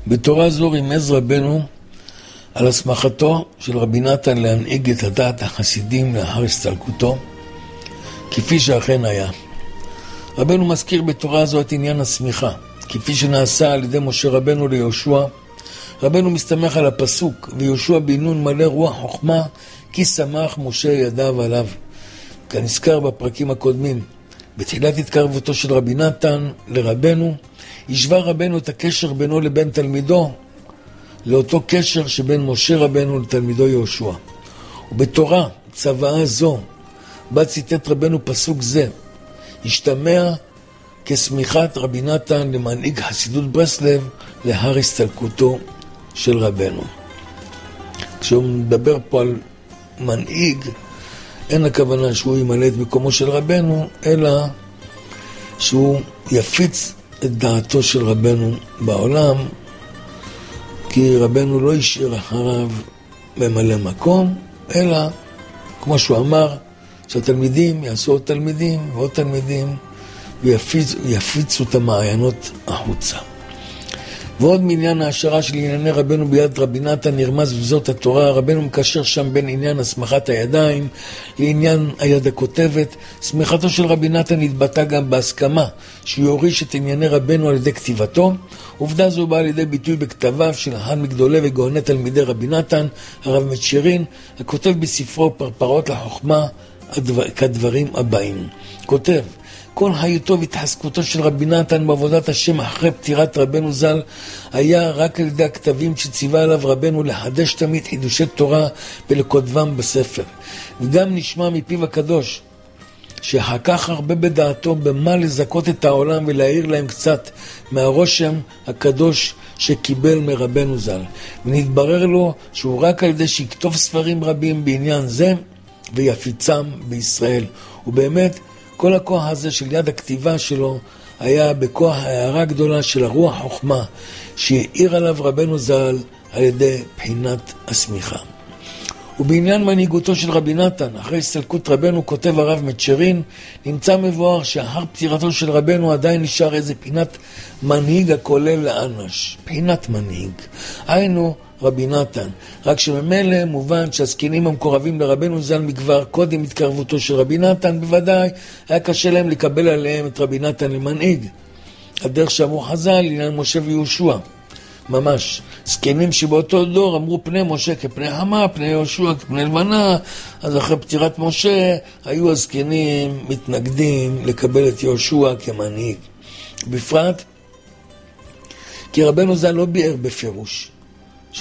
בתורה זו רימז רבנו על הסמכתו של רבי נתן להנהיג את הדעת החסידים לאחר הסתלקותו, כפי שאכן היה. רבנו מזכיר בתורה זו את עניין הסמיכה, כפי שנעשה על ידי משה רבנו ליהושע. רבנו מסתמך על הפסוק, ויהושע בן נון מלא רוח חוכמה, כי שמח משה ידיו עליו. כנזכר בפרקים הקודמים, בתחילת התקרבותו של רבי נתן לרבנו, השווה רבנו את הקשר בינו לבין תלמידו, לאותו קשר שבין משה רבנו לתלמידו יהושע. ובתורה, צוואה זו, בה ציטט רבנו פסוק זה, השתמע כסמיכת רבי נתן למנהיג חסידות ברסלב להר הסתלקותו של רבנו. כשהוא מדבר פה על מנהיג, אין הכוונה שהוא ימלא את מקומו של רבנו, אלא שהוא יפיץ את דעתו של רבנו בעולם, כי רבנו לא השאיר אחריו ממלא מקום, אלא, כמו שהוא אמר, שהתלמידים יעשו עוד תלמידים ועוד תלמידים, ויפיצו את המעיינות החוצה. ועוד מעניין ההשערה של ענייני רבנו ביד רבי נתן נרמז בזאת התורה. רבנו מקשר שם בין עניין הסמכת הידיים לעניין היד הכותבת. סמיכתו של רבי נתן התבטא גם בהסכמה שהוא יוריש את ענייני רבנו על ידי כתיבתו. עובדה זו באה לידי ביטוי בכתביו של אחד מגדולי וגאוני תלמידי רבי נתן, הרב מצ'רין, הכותב בספרו פרפרות לחוכמה כדברים הבאים. כותב, כל היותו והתחזקותו של רבי נתן בעבודת השם אחרי פטירת רבנו ז"ל היה רק על ידי הכתבים שציווה עליו רבנו לחדש תמיד חידושי תורה ולכותבם בספר. וגם נשמע מפיו הקדוש שחכך הרבה בדעתו במה לזכות את העולם ולהעיר להם קצת מהרושם הקדוש שקיבל מרבנו ז"ל. ונתברר לו שהוא רק על ידי שכתוב ספרים רבים בעניין זה ויפיצם בישראל. ובאמת כל הכוח הזה של יד הכתיבה שלו היה בכוח הערה גדולה של הרוח חוכמה שהעיר עליו רבנו ז"ל על ידי בחינת הסמיכה. ובעניין מנהיגותו של רבי נתן, אחרי הסתלקות רבנו, כותב הרב מצ'רין, נמצא מבואר שאחר פטירתו של רבנו עדיין נשאר איזה בחינת מנהיג הכולל לאנש. בחינת מנהיג. היינו רבי נתן. רק שממילא מובן שהזקנים המקורבים לרבנו ז"ל מכבר קודם התקרבותו של רבי נתן, בוודאי היה קשה להם לקבל עליהם את רבי נתן למנהיג. הדרך שאמרו חז"ל לעניין משה ויהושע. ממש. זקנים שבאותו דור אמרו פני משה כפני חמה, פני יהושע כפני לבנה, אז אחרי פטירת משה היו הזקנים מתנגדים לקבל את יהושע כמנהיג. בפרט כי רבנו ז"ל לא ביאר בפירוש